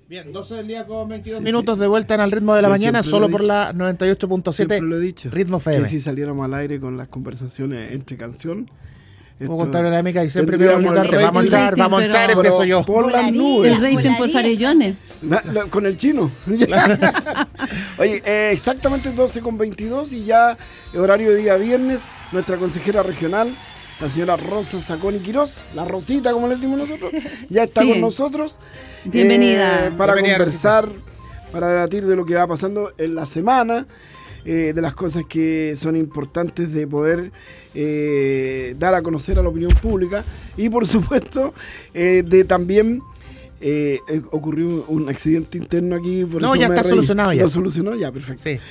Bien, 12 del día con 22 minutos de vuelta en Al Ritmo de la Mañana, solo por la 98.7 Siempre lo he dicho, Ritmo FM. que si saliéramos al aire con las conversaciones entre canción, Puedo contar una dinámica y siempre tendríamos quiero preguntarte, vamos a entrar, empiezo yo. por las nubes. El rating por farellones. Con el chino. Oye, exactamente 12:22 y ya horario de día viernes, nuestra consejera regional, la señora Rosa Saconi Quirós, la Rosita como le decimos nosotros, ya está con nosotros. Bienvenida. Para Bienvenida, conversar, para debatir de lo que va pasando en la semana, de las cosas que son importantes de poder dar a conocer a la opinión pública y por supuesto de también ocurrió un accidente interno aquí. Por No, eso ya me está reí. solucionado ya. ¿Lo solucionó? Ya, perfecto. Sí.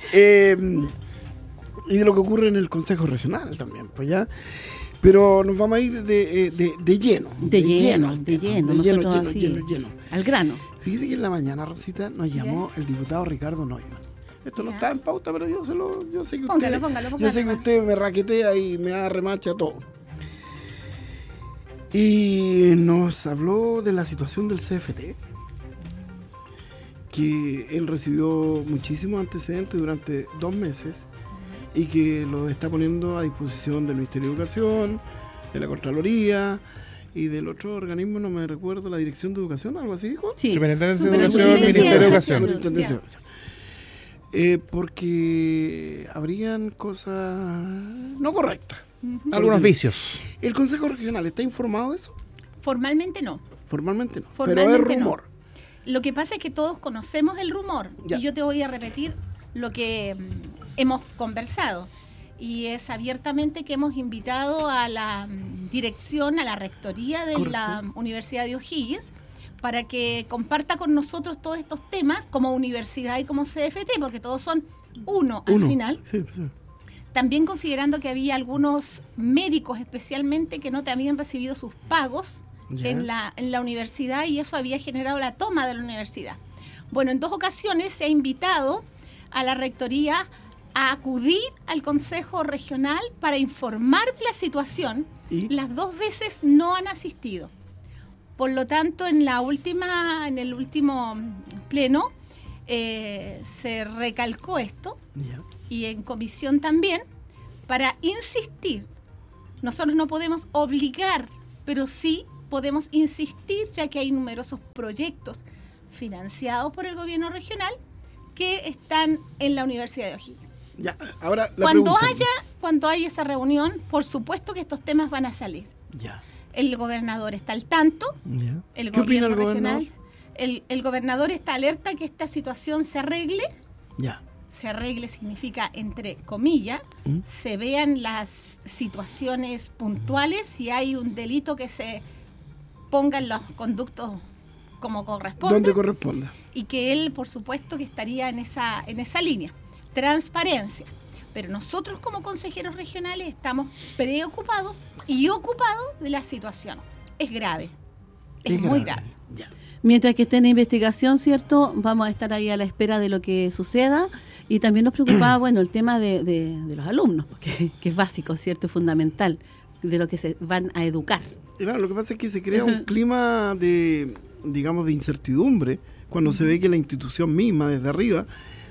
Y de lo que ocurre en el Consejo Regional también, pues ya. Pero nos vamos a ir de lleno. De lleno. Nosotros así, lleno. al grano. Fíjese que en la mañana, Rosita, nos llamó el diputado Ricardo Neumann. Esto no está en pauta, pero yo sé que Póngalo. yo sé que usted me raquetea y me da remacha todo. Y nos habló de la situación del CFT, que él recibió muchísimos antecedentes durante 2 meses y que lo está poniendo a disposición del Ministerio de Educación, de la Contraloría y del otro organismo, no me recuerdo, la Dirección de Educación, algo así dijo. Sí. Superintendencia de Educación, Ministerio de Educación. Superintendencia de Educación. Porque habrían cosas no correctas. Algunos vicios. ¿El Consejo Regional está informado de eso? Formalmente no. Formalmente no, Formalmente pero es rumor. No. Lo que pasa es que todos conocemos el rumor. Ya. Y yo te voy a repetir lo que hemos conversado. Y es abiertamente que hemos invitado a la dirección, a la rectoría de la Universidad de O'Higgins, para que comparta con nosotros todos estos temas como universidad y como CFT, porque todos son uno al final. Sí. También considerando que había algunos médicos especialmente que no te habían recibido sus pagos en la universidad y eso había generado la toma de la universidad. Bueno, en 2 ocasiones se ha invitado a la rectoría a acudir al Consejo Regional para informar de la situación. ¿Y? Las 2 veces no han asistido. Por lo tanto, en el último pleno se recalcó esto y en comisión también para insistir. Nosotros no podemos obligar, pero sí podemos insistir, ya que hay numerosos proyectos financiados por el gobierno regional que están en la Universidad de O'Higgins. Ya, ahora la Cuando haya esa reunión, por supuesto que estos temas van a salir. Ya. El gobernador está al tanto, el ¿Qué opina gobierno el gobernador? regional, el gobernador está alerta que esta situación se arregle. Ya. Se arregle significa, entre comillas, se vean las situaciones puntuales, si hay un delito que se ponga en los conductos como corresponde. Donde corresponda. Y que él, por supuesto, que estaría en esa línea. Transparencia. Pero nosotros como consejeros regionales estamos preocupados y ocupados de la situación. Es grave. Es muy grave. Ya. Mientras que esté en investigación, ¿cierto? Vamos a estar ahí a la espera de lo que suceda. Y también nos preocupaba, bueno, el tema de los alumnos, que es básico, ¿cierto? Fundamental, de lo que se van a educar. Claro, lo que pasa es que se crea un clima de incertidumbre cuando se ve que la institución misma, desde arriba,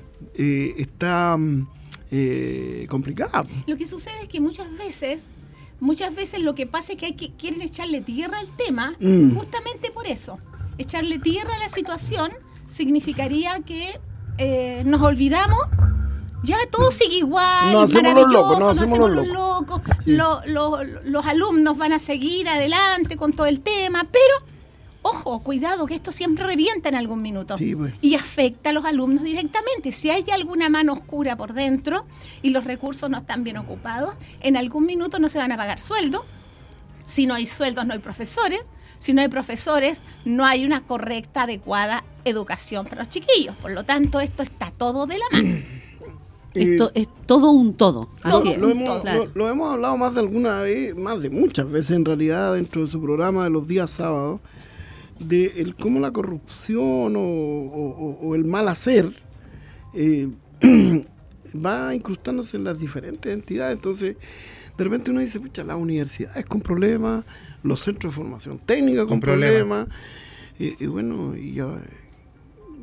está complicada. Lo que sucede es que muchas veces lo que pasa es que quieren echarle tierra al tema, justamente por eso. Echarle tierra a la situación significaría que nos olvidamos, ya todo sigue igual, No hacemos los locos, nos hacemos los locos. locos, Sí. los alumnos van a seguir adelante con todo el tema, pero ojo, cuidado, que esto siempre revienta en algún minuto. Sí, pues. Y afecta a los alumnos directamente. Si hay alguna mano oscura por dentro y los recursos no están bien ocupados, en algún minuto no se van a pagar sueldos. Si no hay sueldos, no hay profesores. Si no hay profesores, no hay una correcta, adecuada educación para los chiquillos. Por lo tanto, esto está todo de la mano. Esto es todo un todo. Así es. Lo hemos hablado más de alguna vez, más de muchas veces en realidad, dentro de su programa de los días sábados, de cómo la corrupción o el mal hacer va incrustándose en las diferentes entidades. Entonces, de repente uno dice, pucha, las universidades con problemas, los centros de formación técnica con problemas, y bueno,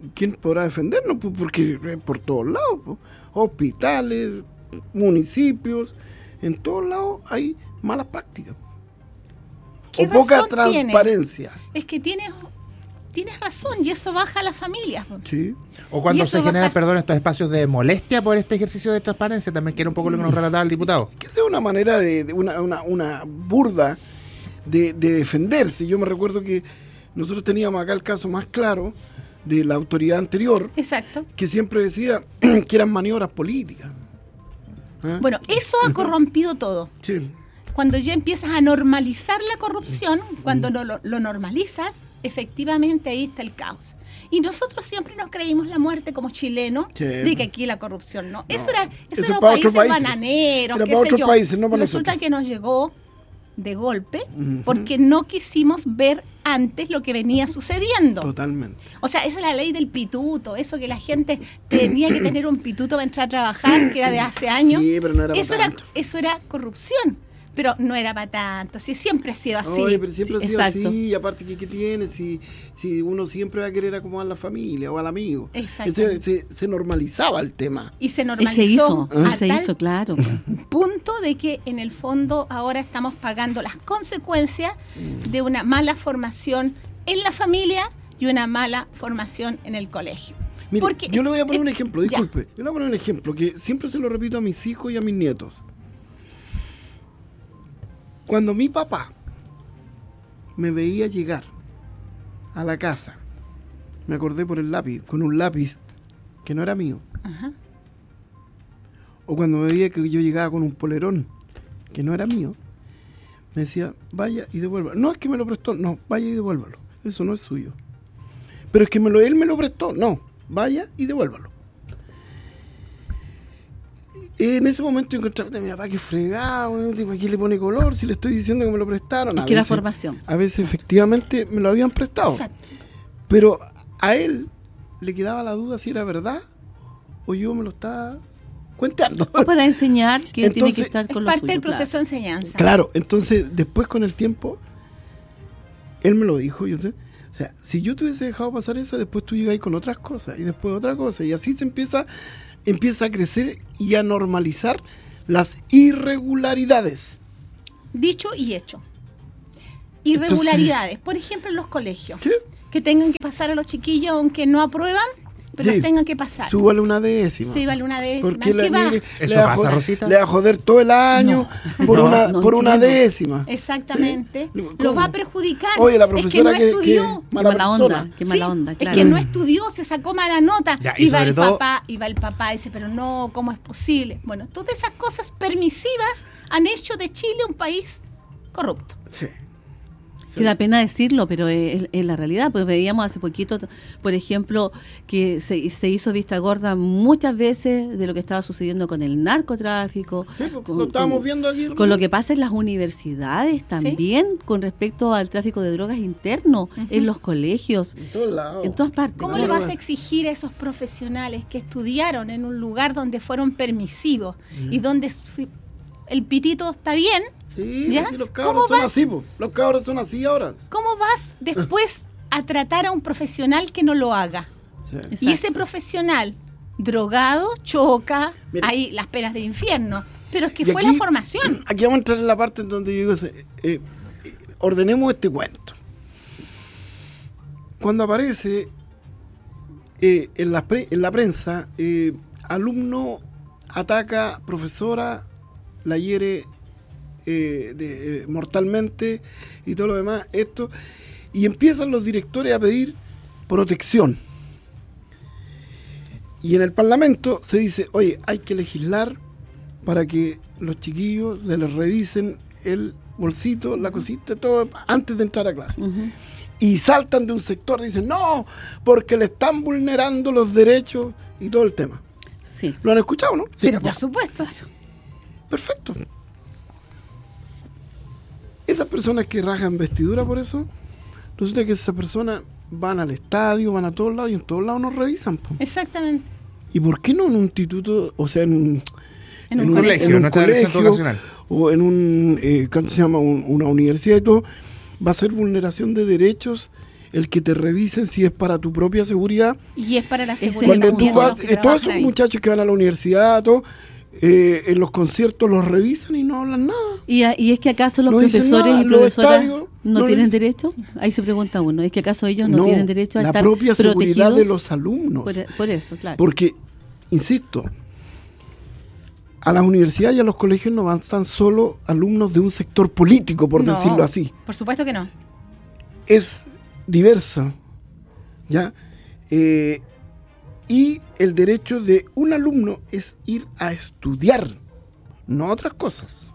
¿quién podrá defendernos? Pues porque por todos lados, pues, hospitales, municipios, en todos lados hay malas prácticas. O poca transparencia. Es que tienes razón, y eso baja a las familias. Sí. O cuando se generan, estos espacios de molestia por este ejercicio de transparencia, también que era un poco lo que nos relataba el diputado. Que sea una manera de una burda de defenderse. Yo me recuerdo que nosotros teníamos acá el caso más claro de la autoridad anterior. Exacto. Que siempre decía que eran maniobras políticas. ¿Ah? Bueno, eso ha corrompido todo. Sí. Cuando ya empiezas a normalizar la corrupción, cuando lo normalizas, efectivamente ahí está el caos. Y nosotros siempre nos creímos la muerte como chilenos, de que aquí la corrupción no. Eso era para países bananeros, qué sé yo. Países, no para resulta nosotros. Que nos llegó de golpe porque no quisimos ver antes lo que venía sucediendo. Totalmente. O sea, esa es la ley del pituto, eso que la gente tenía que tener un pituto para entrar a trabajar, que era de hace años. Sí, pero no era eso para tanto. Eso era corrupción. Pero no era para tanto, sí, siempre ha sido así. Oye, pero siempre ha sido exacto. así, y aparte, ¿qué tiene? Si uno siempre va a querer acomodar a la familia o al amigo. Exacto. Se normalizaba el tema. Y se normalizó se hizo, claro. Punto de que en el fondo ahora estamos pagando las consecuencias de una mala formación en la familia y una mala formación en el colegio. Mire, porque, yo le voy a poner un ejemplo, disculpe. Yo le voy a poner un ejemplo que siempre se lo repito a mis hijos y a mis nietos. Cuando mi papá me veía llegar a la casa, me acordé por el lápiz, con un lápiz que no era mío. Ajá. O cuando me veía que yo llegaba con un polerón que no era mío, me decía, vaya y devuélvalo. No es que me lo prestó, no, vaya y devuélvalo. Eso no es suyo. Pero es que él me lo prestó, no, vaya y devuélvalo. En ese momento encontraba a mi papá que fregado, tipo, aquí le pone color, si le estoy diciendo que me lo prestaron. Es que era formación. A veces efectivamente me lo habían prestado. Exacto. Pero a él le quedaba la duda si era verdad o yo me lo estaba cuenteando. O para enseñar que Entonces, tiene que estar con Es lo parte suyo, del proceso de enseñanza. Claro, entonces después con el tiempo, él me lo dijo. O sea, si yo te hubiese dejado pasar eso, después tú llegas con otras cosas y después otra cosa. Y así se empieza a crecer y a normalizar las irregularidades. Dicho y hecho. Irregularidades, por ejemplo, en los colegios. ¿Qué? Que tengan que pasar a los chiquillos aunque no aprueban, pero Sí. tengan que pasar. Súbale una décima. Sí, vale una décima. Porque ¿Qué va? ¿Eso pasa, Rosita? Le va a joder todo el año por una décima. Exactamente. ¿Sí? Lo ¿Cómo? va a perjudicar. La profesora es que no estudió. Qué mala persona. onda, qué mala onda, claro. Es que no estudió, se sacó mala nota. Ya, y y va sobre el todo- papá, y dice, pero no, ¿cómo es posible? Bueno, todas esas cosas permisivas han hecho de Chile un país corrupto. Sí. Que da pena decirlo, pero es la realidad. Pues veíamos hace poquito, por ejemplo, que se hizo vista gorda muchas veces de lo que estaba sucediendo con el narcotráfico, Sí, lo estábamos viendo aquí. con lo que pasa en las universidades también, con respecto al tráfico de drogas interno, en los colegios, En todos lados. en todas partes. ¿Cómo ¿no? le vas a exigir a esos profesionales que estudiaron en un lugar donde fueron permisivos y donde el pitito está bien? Sí, ¿Ya? sí, los ¿Cómo cabros son vas? así, po. Los cabros son así ahora. ¿Cómo vas después a tratar a un profesional que no lo haga? Sí. Exacto. Y ese profesional drogado choca, Mira. hay las penas del infierno, pero es que Y fue aquí- la formación. Aquí vamos a entrar en la parte en donde yo digo, ordenemos este cuento. Cuando aparece en la prensa, alumno ataca profesora, la hiere mortalmente y todo lo demás, y empiezan los directores a pedir protección. Y en el Parlamento se dice, oye, hay que legislar para que los chiquillos les revisen el bolsito, la cosita, todo antes de entrar a clase. Ujú. Y saltan de un sector, dicen, no, porque le están vulnerando los derechos y todo el tema. Sí. ¿Lo han escuchado, no? Sí, Pero por ya. supuesto. Perfecto. Esas personas que rajan vestidura por eso, resulta que esas personas van al estadio, van a todos lados y en todos lados nos revisan, po. Exactamente. ¿Y por qué no en un instituto, o sea, en un colegio, en un no está en el centro colegio, vocacional? o en un, ¿cómo se llama? Una universidad y todo, va a ser vulneración de derechos el que te revisen si es para tu propia seguridad. Y es para la seguridad. Cuando también tú de vas, los que todos trabajan esos ahí. muchachos que van a la universidad, en los conciertos los revisan y no hablan nada. ¿Y es que acaso los No dicen profesores nada, y los profesoras estadios no no tienen dicen- derecho? Ahí se pregunta uno. ¿Es que acaso ellos no tienen derecho a la estar propia seguridad protegidos? de los alumnos. Por eso, claro. Porque, insisto, a las universidades y a los colegios no van tan solo alumnos de un sector político, por No, decirlo así. Por supuesto que no. Es diversa, ¿ya? Y el derecho de un alumno es ir a estudiar, no otras cosas.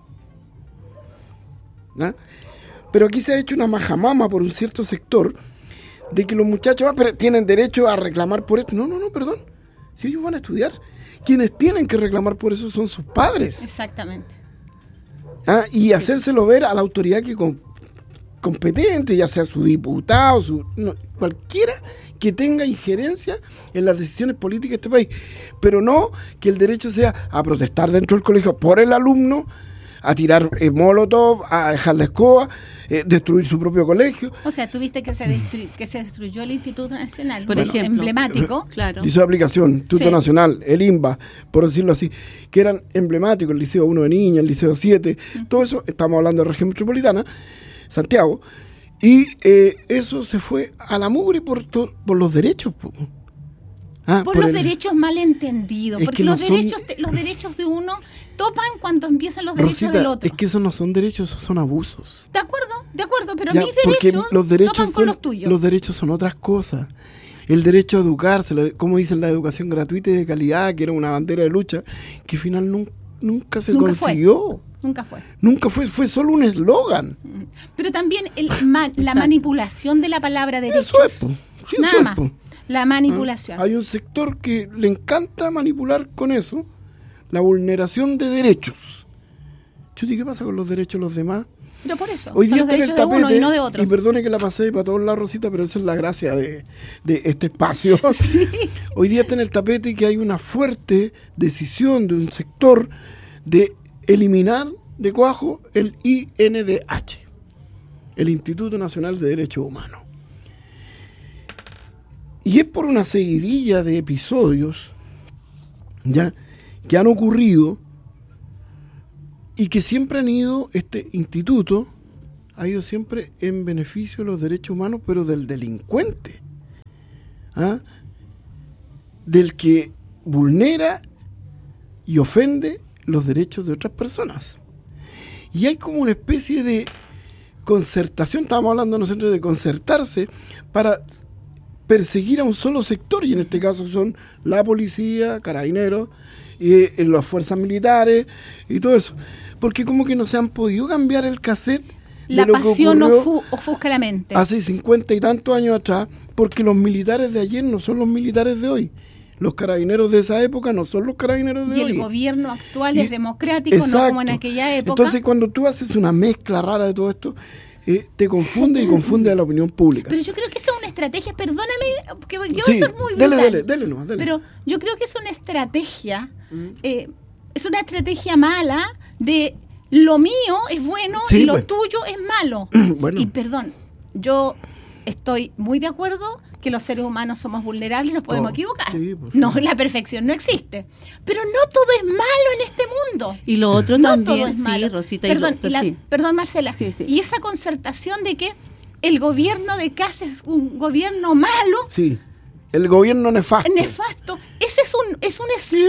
¿Ya? Pero aquí se ha hecho una majamama por un cierto sector de que los muchachos pero tienen derecho a reclamar por esto. No, perdón. Si ellos van a estudiar, quienes tienen que reclamar por eso son sus padres. Exactamente. ¿Ah? Y hacérselo ver a la autoridad que competente, ya sea su diputado, cualquiera que tenga injerencia en las decisiones políticas de este país. Pero no que el derecho sea a protestar dentro del colegio por el alumno, a tirar molotov, a dejar la escoba, destruir su propio colegio. O sea, tuviste que se destruyó el Instituto Nacional, Por bueno, ejemplo. emblemático. Claro. Y su aplicación, Instituto Sí. Nacional, el INBA, por decirlo así, que eran emblemáticos, el Liceo 1 de Niña, el Liceo 7, todo eso, estamos hablando de región metropolitana, Santiago, y eso se fue a la mugre por los derechos. Por los derechos mal entendidos, Es porque que los no son- derechos de uno topan cuando empiezan los derechos Rosita, del otro. es que esos no son derechos, esos son abusos. De acuerdo, pero Ya, mis porque derechos, los derechos topan con son, los tuyos. los derechos son otras cosas. El derecho a educarse, como dicen, la educación gratuita y de calidad, que era una bandera de lucha, que al final nunca se Nunca fue. consiguió. Nunca fue. Fue solo un eslogan. Pero también la Exacto. manipulación de la palabra derechos. Eso es, po. Sí, eso Nada es, más. po. La manipulación. Hay un sector que le encanta manipular con eso, la vulneración de derechos. Chuti, ¿qué pasa con los derechos de los demás? Pero por eso, Hoy son día los está en el derechos de uno tapete, y no de otros. y perdone que la pasé para todos lados, Rosita, pero esa es la gracia de este espacio. Hoy día está en el tapete que hay una fuerte decisión de un sector de eliminar de cuajo el INDH, el Instituto Nacional de Derechos Humanos. Y es por una seguidilla de episodios ya que han ocurrido y que siempre han ido, este instituto ha ido siempre en beneficio de los derechos humanos, pero del delincuente, ¿ah? Del que vulnera y ofende los derechos de otras personas. Y hay como una especie de concertación, estábamos hablando nosotros de concertarse para perseguir a un solo sector, y en este caso son la policía, carabineros, y las fuerzas militares y todo eso. Porque como que no se han podido cambiar el cassette de La lo que pasión ocurrió ofusca la mente. hace 50 y tantos años atrás, porque los militares de ayer no son los militares de hoy. Los carabineros de esa época no son los carabineros de Y hoy. el gobierno actual Y- es democrático, no como en Exacto. aquella época. Entonces, cuando tú haces una mezcla rara de todo esto, te confunde y confunde a la opinión pública. Pero yo creo que esa es una estrategia, perdóname, que voy a Sí, ser muy brutal. dele nomás, dele. Pero yo creo que es una estrategia, es una estrategia mala de lo mío es bueno Sí, y lo pues. tuyo es malo. Bueno. Y perdón, yo estoy muy de acuerdo que los seres humanos somos vulnerables y nos podemos Oh, equivocar. sí, por No, favor. la perfección no existe. Pero no todo es malo en este mundo. Y lo otro No también, todo es malo. sí, Rosita. Perdón, sí. perdón, Marcela. Sí, sí. Y esa concertación de que el gobierno de Kast es un gobierno malo, Sí, el gobierno nefasto, nefasto, ese es un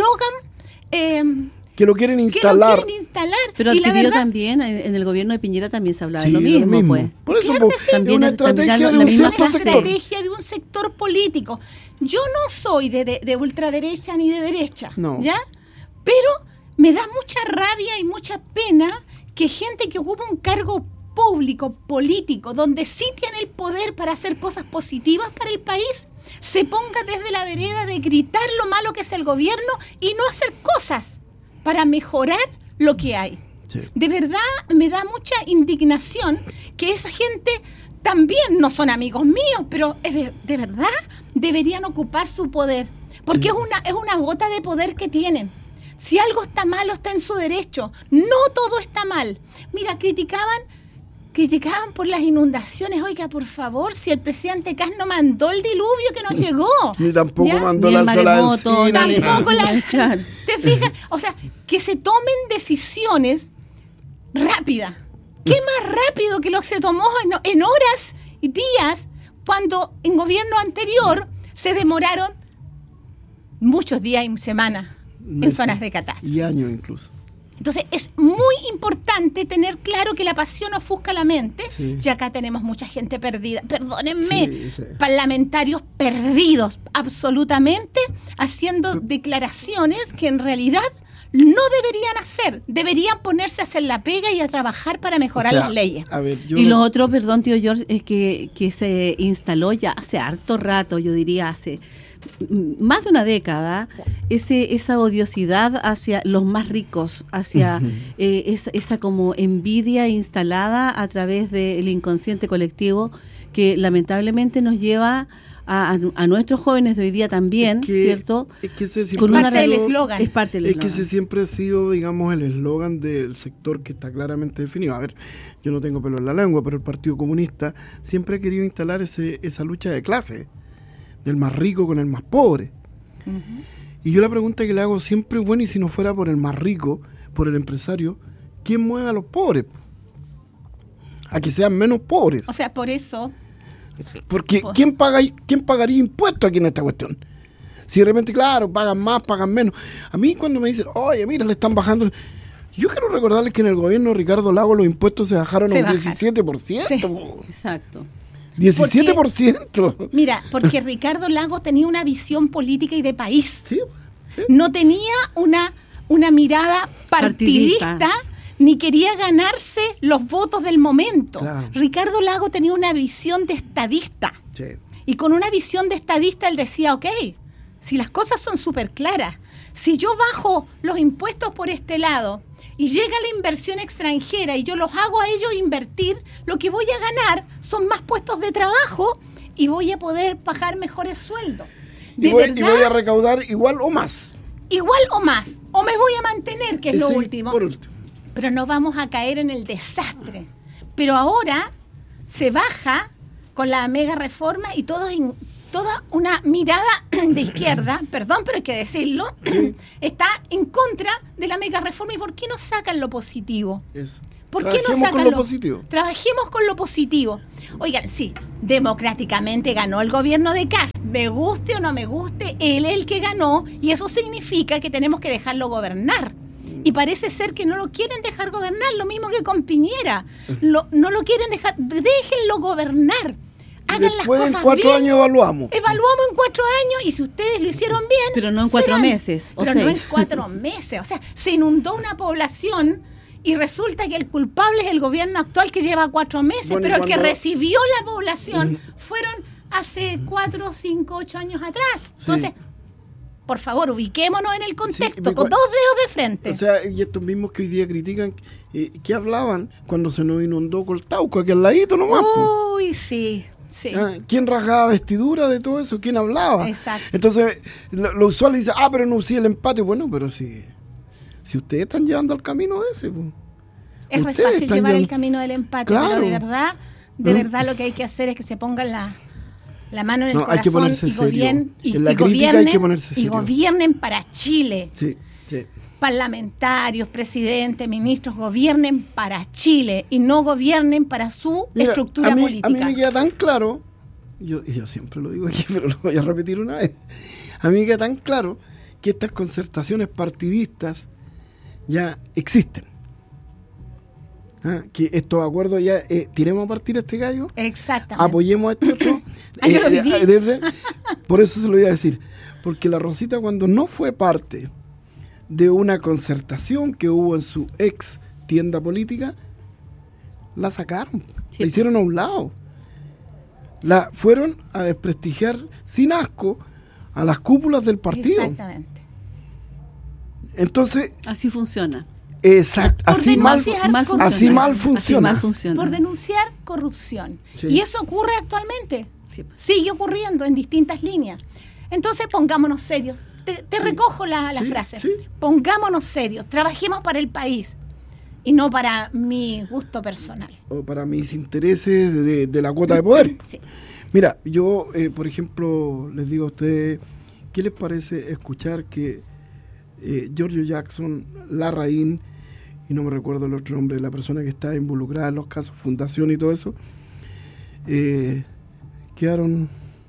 eslogan que lo quieren que lo instalar. quieren instalar. Pero y la adquirido verdad, también, en el gobierno de Piñera también se hablaba Sí, de lo de mismo, pues. Por eso Claro que pues, sí. es También una es- también estrategia la de un misma es cierto una sector. estrategia de un sector político. Yo no soy de ultraderecha ni de derecha, No. ¿ya? Pero me da mucha rabia y mucha pena que gente que ocupa un cargo público, político, donde sí tiene el poder para hacer cosas positivas para el país, se ponga desde la vereda de gritar lo malo que es el gobierno y no hacer cosas para mejorar lo que hay. Sí. De verdad me da mucha indignación que esa gente también no son amigos míos, pero de verdad deberían ocupar su poder, porque es una gota de poder que tienen. Si algo está malo, está en su derecho. No todo está mal. Mira, criticaban criticaban por las inundaciones. Oiga, por favor, si el presidente Kast no mandó el diluvio que nos llegó. Ni tampoco ¿ya? mandó Ni la el maremoto, encina, ni Tampoco nada. Claro. ¿Te fijas? O sea, que se tomen decisiones rápidas. ¿Qué más rápido que lo que se tomó en horas y días cuando en gobierno anterior se demoraron muchos días y semanas en Meses. zonas de catástrofe? Y años incluso. Entonces es muy importante tener claro que la pasión ofusca la mente. Sí. Y acá tenemos mucha gente perdida. Perdónenme, Sí. parlamentarios perdidos absolutamente, haciendo declaraciones que en realidad no deberían hacer. Deberían ponerse a hacer la pega y a trabajar para mejorar O sea, las leyes. A ver, yo Y no- lo otro, perdón, tío George, es que se instaló ya hace harto rato, yo diría hace más de una década, esa odiosidad hacia los más ricos, hacia esa como envidia instalada a través del inconsciente colectivo que lamentablemente nos lleva a nuestros jóvenes de hoy día también, Es que- ¿cierto? Es que ese Con siempre una ha Parte del sido- eslogan. Es parte del Es que eslogan. ese siempre ha sido, digamos, el eslogan del sector que está claramente definido. A ver, yo no tengo pelo en la lengua, pero el Partido Comunista siempre ha querido instalar esa lucha de clase, del más rico con el más pobre. Y yo la pregunta que le hago siempre, bueno, y si no fuera por el más rico, por el empresario, ¿quién mueve a los pobres? A que sean menos pobres. O sea, por eso, Porque ¿quién pagaría impuestos aquí en esta cuestión? Si de repente, claro, pagan más, pagan menos. A mí cuando me dicen, oye, mira, le están bajando... Yo quiero recordarles que en el gobierno de Ricardo Lagos los impuestos se bajaron a un 17%. Sí. Exacto. 17%. mira, porque Ricardo Lagos tenía una visión política y de país. Sí, sí. No tenía una mirada partidista, Partidista. ni quería ganarse los votos del momento. Claro. Ricardo Lagos tenía una visión de estadista. Sí. Y con una visión de estadista él decía, ok, si las cosas son súper claras, si yo bajo los impuestos por este lado y llega la inversión extranjera y yo los hago a ellos invertir, lo que voy a ganar son más puestos de trabajo y voy a poder pagar mejores sueldos. Y De voy a verdad, recaudar igual o más. igual o más, o me voy a mantener, que es lo Sí, último. por último. Pero no vamos a caer en el desastre. Pero ahora se baja con la mega reforma y toda una mirada de izquierda, perdón, pero hay que decirlo, está en contra de la mega reforma. ¿Y por qué no sacan lo positivo? Eso. ¿Por qué no Trabajemos sacan con lo positivo. Trabajemos con lo positivo. Oigan, sí, democráticamente ganó el gobierno de Kast. Me guste o no me guste, él es el que ganó y eso significa que tenemos que dejarlo gobernar. Y parece ser que no lo quieren dejar gobernar, lo mismo que con Piñera. No lo quieren dejar, déjenlo gobernar. Hagan Después las en cosas 4 bien. años evaluamos. Evaluamos en 4 años y si ustedes lo hicieron bien... Pero no en 4 serán. meses, o Pero no en 6. 4 meses. O sea, se inundó una población y resulta que el culpable es el gobierno actual que lleva 4 meses, Bueno, y pero el que cuando- recibió la población fueron hace 4, 5, 8 años atrás. Sí. Entonces, por favor, ubiquémonos en el contexto, me con cua- 2 dedos de frente. O sea, y estos mismos que hoy día critican, ¿qué hablaban cuando se nos inundó Coltauco, aquí al ladito nomás? Po? Uy, sí, sí. Ah, ¿quién rasgaba vestidura de todo eso? ¿Quién hablaba? Exacto. Entonces, lo usual dice, pero no usé el empate. Bueno, pero si ustedes están llevando al camino de ese, pues. Es re Ustedes fácil están llevar llevando- el camino del empate, Claro. pero de verdad lo que hay que hacer es que se pongan la mano en el No, hay que corazón ponerse y, serio. En la y crítica hay que ponerse y serio. gobiernen para Chile. Sí, sí. Parlamentarios, presidentes, ministros, gobiernen para Chile y no gobiernen para su Mira, estructura a mí política. me queda tan claro, yo siempre lo digo aquí, pero lo voy a repetir una vez. A mí me queda tan claro que estas concertaciones partidistas ya existen. Que estos acuerdos ya, tiremos a partir a este gallo, Exactamente. apoyemos a este otro. Yo lo viví. Por eso se lo voy a decir. Porque la Rosita, cuando no fue parte de una concertación que hubo en su ex tienda política, la sacaron, Sí. la hicieron a un lado. La fueron a desprestigiar sin asco a las cúpulas del partido. Exactamente. Entonces, Así funciona. exacto, Por así mal, denunciar Mal funciona. así mal Así funciona. mal funciona. Por denunciar corrupción. Sí. Y eso ocurre actualmente. Sí. Sigue ocurriendo en distintas líneas. Entonces, pongámonos serios. Te recojo la Sí, frase. sí. Pongámonos serios. Trabajemos para el país. y no para mi gusto personal. O para mis intereses de la cuota de poder. Sí. Mira, yo, por ejemplo, les digo a ustedes, ¿qué les parece escuchar que Giorgio Jackson, Larraín, y no me recuerdo el otro nombre de la persona que está involucrada en los casos Fundación y todo eso, quedaron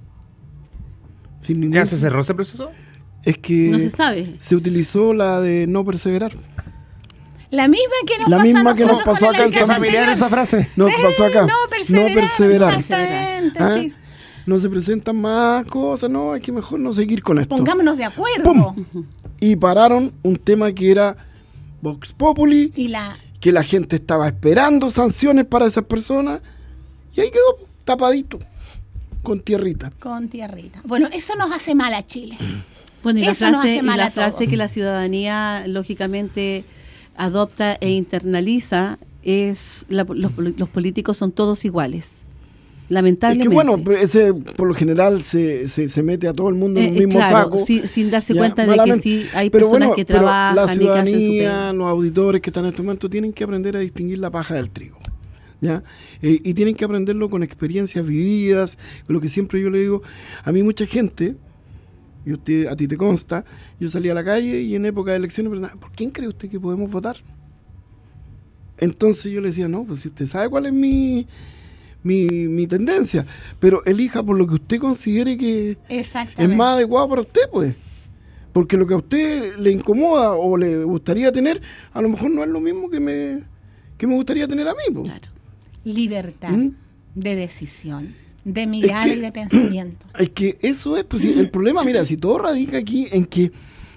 sin ningún... ¿Ya se cerró ese proceso? Es que No se sabe. se utilizó la de no perseverar. La misma que nos La pasó, misma a que nos nosotros pasó con acá el en ¿Qué San alcalde familiar anterior. esa frase? Nos Sí, pasó acá. No perseverar. Exactamente, ¿Ah? sí. No se presentan más cosas, no, hay que mejor no seguir con esto. Pongámonos de acuerdo. ¡Pum! Y pararon un tema que era Vox Populi, Y la que la gente estaba esperando sanciones para esas personas, y ahí quedó tapadito, con tierrita. con tierrita. Bueno, eso nos hace mal a Chile. Bueno, y la Eso nos frase, hace mal a frase todos. que la ciudadanía lógicamente adopta e internaliza es los políticos son todos iguales. Es Lamentablemente. que bueno, ese por lo general se mete a todo el mundo en un mismo claro, saco. sin darse Ya, cuenta de que malamente. sí hay Pero personas bueno, que pero trabajan la y que hacen su ciudadanía, pega. los auditores que están en este momento tienen que aprender a distinguir la paja del trigo. ¿Ya? Y tienen que aprenderlo con experiencias vividas, con lo que siempre yo le digo. A mí mucha gente, y a ti te consta, yo salí a la calle y en época de elecciones, ¿por quién cree usted que podemos votar? Entonces yo le decía, no, pues si usted sabe cuál es mi tendencia, pero elija por lo que usted considere que Exactamente. es más adecuado para usted, pues. Porque lo que a usted le incomoda o le gustaría tener, a lo mejor no es lo mismo que me gustaría tener a mí, pues. Claro. Libertad ¿Mm? de decisión, de mirada que- y de pensamiento. Es que eso es, pues, sí, el problema, mira, si todo radica aquí en que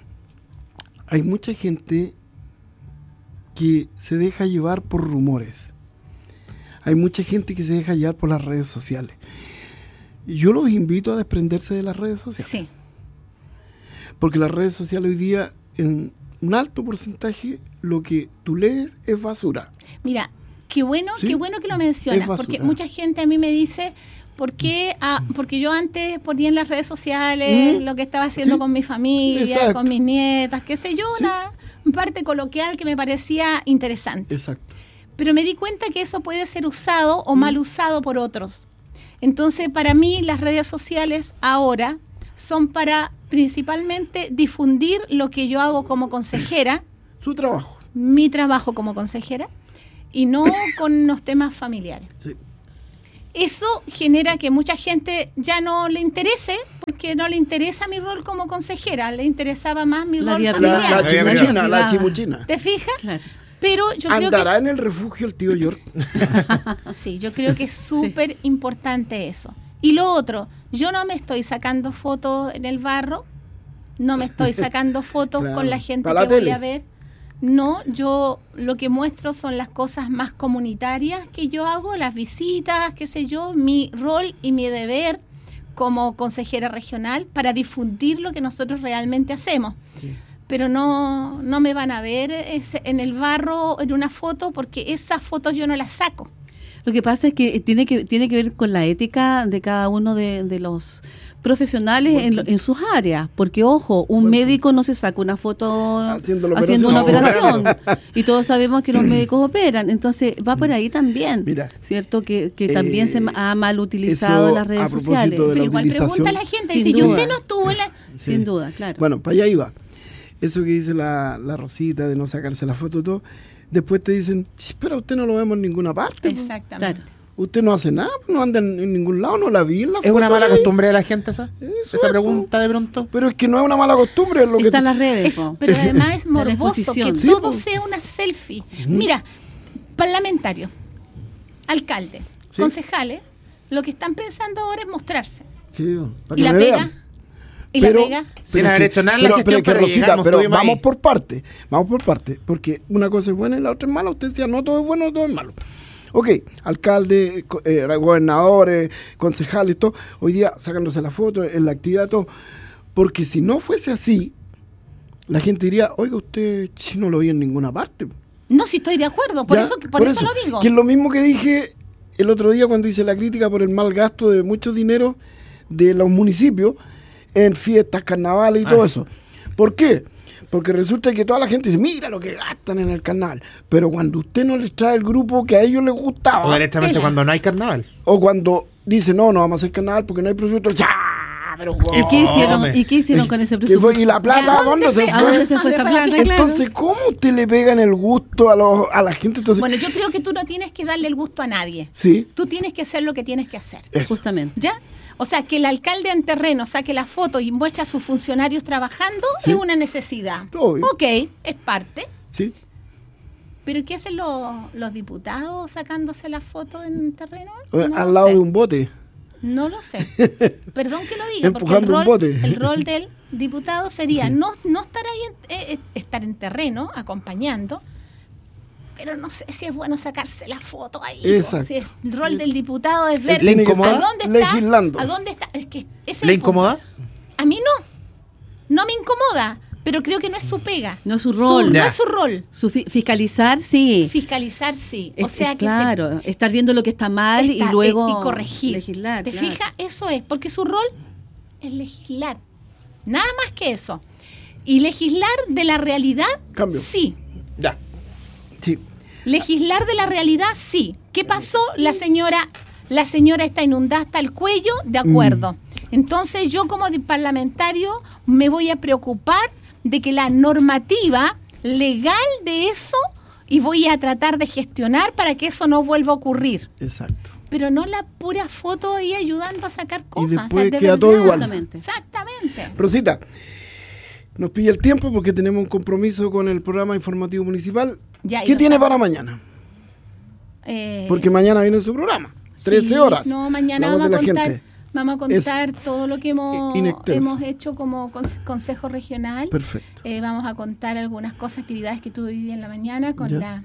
hay mucha gente que se deja llevar por rumores. Hay mucha gente que se deja llevar por las redes sociales. Yo los invito a desprenderse de las redes sociales. Sí. Porque las redes sociales hoy día, en un alto porcentaje, lo que tú lees es basura. Mira, qué bueno Sí, que lo mencionas, es basura. porque mucha gente a mí me dice, ¿por qué? Porque yo antes ponía en las redes sociales lo que estaba haciendo Sí. con mi familia, Exacto. con mis nietas, qué sé yo, Sí. una parte coloquial que me parecía interesante. Exacto. Pero me di cuenta que eso puede ser usado o mal usado por otros. Entonces, para mí, las redes sociales ahora son para principalmente difundir lo que yo hago como consejera, Su trabajo. mi trabajo como consejera, y no con los temas familiares. Sí. Eso genera que mucha gente ya no le interese, porque no le interesa mi rol como consejera, le interesaba más mi La rol vida familiar. La Familiar. chimuchina, la Privada. chimuchina. ¿Te fijas? Claro. Pero yo creo ¿Andará que en el refugio el tío York? sí, yo creo que es súper importante eso. Y lo otro, yo no me estoy sacando fotos en el barro, no me estoy sacando fotos Claro, con la gente para la que voy tele. a ver. No, yo lo que muestro son las cosas más comunitarias que yo hago, las visitas, qué sé yo, mi rol y mi deber como consejera regional para difundir lo que nosotros realmente hacemos. Sí. Pero no me van a ver en el barro en una foto, porque esas fotos yo no las saco. Lo que pasa es que tiene que ver con la ética de cada uno de los profesionales en sus áreas, porque ojo, un médico no se saca una foto Haciendo la una operación. operación y todos sabemos que los médicos operan, entonces va por ahí también. Mira, cierto que también se ha mal utilizado eso, las a redes propósito sociales, de Pero la igual utilización. pregunta a la gente, Sin si duda. usted no estuvo en la... Sí. sin duda, claro. Bueno, para allá iba. Eso que dice la Rosita de no sacarse la foto y todo. Después te dicen, "Ch, pero usted no lo vemos en ninguna parte. pues. Exactamente. Claro. Usted no hace nada, no anda en ningún lado, no la vi en la ¿Es una foto mala de ahí". costumbre de la gente esa? Eso Esa es, pregunta de pronto. Pero es que no es una mala costumbre. Es lo que Están las redes. Es- po. pero además es La morboso que exposición. Sí, todo pues. sea una selfie. Mira, parlamentarios, alcaldes, Sí. concejales, lo que están pensando ahora es mostrarse. Sí, para ¿Y que la me pega? vean. ¿Y Pero- la pega? Sin es haber que- hecho nada en la pero gestión, que pero Rosita, llegamos, pero estuvimos vamos ahí. por parte, porque una cosa es buena y la otra es mala. Usted decía, no todo es bueno, todo es malo. Ok, alcalde, gobernadores, concejales, todo, hoy día sacándose la foto en la actividad, todo, porque si no fuese así, la gente diría, oiga, usted no lo vi en ninguna parte. No, si estoy de acuerdo, por ¿Ya? eso lo digo. Que es lo mismo que dije el otro día cuando hice la crítica por el mal gasto de mucho dinero de los municipios en fiestas, carnavales y todo eso. ¿Por qué? Porque resulta que toda la gente dice, mira lo que gastan en el carnaval. Pero cuando usted no les trae el grupo que a ellos les gustaba, O directamente cuando no hay carnaval. o cuando dice, no vamos a hacer carnaval porque no hay presupuesto, ¡ya! Pero, ¿Y qué hicieron con ese ¿Qué presupuesto? fue? ¿Y la plata? ¿A dónde se ¿A dónde fue? se fue esa ¿Dónde fue la plata? Claro. Entonces, ¿cómo usted le pega en el gusto a la gente? Entonces, Bueno, yo creo que tú no tienes que darle el gusto a nadie. sí, Tú tienes que hacer lo que tienes que hacer. eso. Justamente. ¿Ya? O sea, que el alcalde en terreno saque la foto y muestre a sus funcionarios trabajando Sí. es una necesidad. Obvio. Ok, es parte. Sí. ¿Pero qué hacen los diputados sacándose la foto en terreno? No Al lo lado sé. de un bote. No lo sé. Perdón que lo diga, porque Empujando un bote. el rol del diputado sería Sí. no estar ahí, estar en terreno, acompañando, pero no sé si es bueno sacarse la foto ahí. Exacto. Si el rol del diputado es ver ¿Le Tiene que incomoda? estar ¿a dónde está? legislando. ¿A dónde está? Es que ese es ¿Le el punto. incomoda? A mí no me incomoda, pero creo que no es su pega. No es su rol. No Ya. es su rol. Fiscalizar, sí. Fiscalizar, sí. O Es- sea es que claro, estar viendo lo que está mal y está- luego y corregir. legislar. ¿Te claro. fijas? Eso es, porque su rol es legislar. Nada más que eso. Y legislar de la realidad, Cambio. sí. Ya. Sí. Legislar de la realidad, sí. ¿Qué pasó? La señora está inundada hasta el cuello, de acuerdo. Entonces yo como parlamentario me voy a preocupar de que la normativa legal de eso y voy a tratar de gestionar para que eso no vuelva a ocurrir. Exacto. Pero no la pura foto ahí ayudando a sacar cosas. después de queda todo verdad. igual. Exactamente. Exactamente. Rosita, nos pilla el tiempo porque tenemos un compromiso con el programa informativo municipal. Ya, ¿Qué yo tiene estaba- para mañana? Eh, Porque mañana viene su programa. 13 sí, horas. No, mañana La voz vamos a de la contar. gente. Vamos a contar todo lo que inextenso. hemos hecho como consejo regional. Perfecto. Vamos a contar algunas cosas, actividades que tuve hoy día en la mañana con Ya.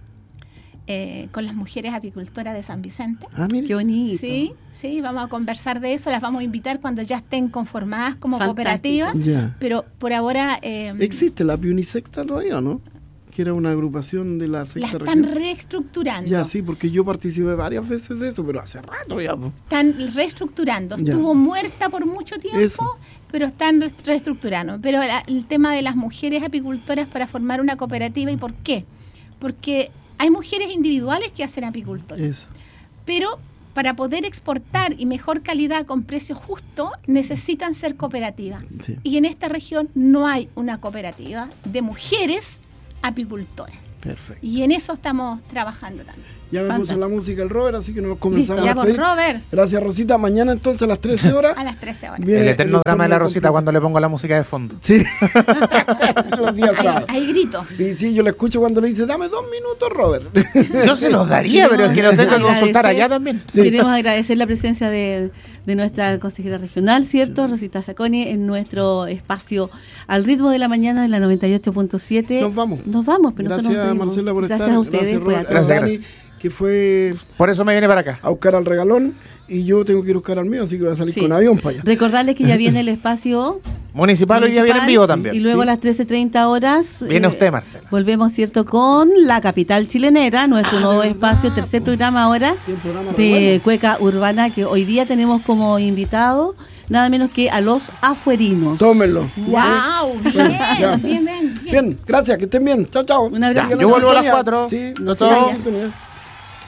con las mujeres apicultoras de San Vicente. Ah, mire. Qué bonito. Sí, vamos a conversar de eso. Las vamos a invitar cuando ya estén conformadas como Fantástico. cooperativas. Ya. Pero por ahora ¿Existe la Pionisecta todavía o no? Que era una agrupación de la la secta están regional. reestructurando. Ya, sí, porque yo participé varias veces de eso, pero hace rato ya. Po. Están reestructurando. Ya. Estuvo muerta por mucho tiempo, Eso. pero están reestructurando. Pero el tema de las mujeres apicultoras para formar una cooperativa, ¿y por qué? Porque hay mujeres individuales que hacen apicultura, Eso. pero para poder exportar y mejor calidad con precio justo, necesitan ser cooperativas. Sí. Y en esta región no hay una cooperativa de mujeres apicultoras. Perfecto. Y en eso estamos trabajando también. Ya me puso Fantástico. la música el Robert, así que nos comenzamos Ya a por despedir. Robert, Gracias, Rosita. Mañana entonces a las 13 horas. a las 13 horas. viene El eterno drama de la informe Rosita completo. cuando le pongo la música de fondo. Sí. Los días sábados. Hay grito. Y sí, yo le escucho cuando le dice, dame 2 minutos, Robert. Yo se los daría, pero es que lo tengo que consultar allá también. Sí. Queremos agradecer la presencia de nuestra consejera regional, ¿cierto? Rosita Saconi, en nuestro espacio Al Ritmo de la Mañana de la 98.7. Nos vamos. Nos vamos, pero Gracias, nosotros nos despedimos. Marcela, por Gracias estar. a ustedes. Gracias, pues, a Robert. todos. Gracias. Dani, que fue Por eso me viene para acá. a buscar al regalón. Y yo tengo que ir a buscar al mío, así que voy a salir Sí. con avión para allá. Recordarles que ya viene el espacio Municipal hoy día viene en vivo también. y luego Sí. a las 13:30 horas Viene usted, Marcela. volvemos, ¿cierto?, con La Capital Chilenera, nuestro nuevo ¿verdad? espacio, tercer programa ahora Tiene un programa re de bueno. Cueca Urbana, que hoy día tenemos como invitado nada menos que a los afuerinos. Tómenlo. ¡Wow! ya. Bien. Bien, gracias, que estén bien. Chao, chao. Un abrazo. Sigan Yo en vuelvo a las sintonía. 4. Sí, Chao, sigan en chao. sintonía.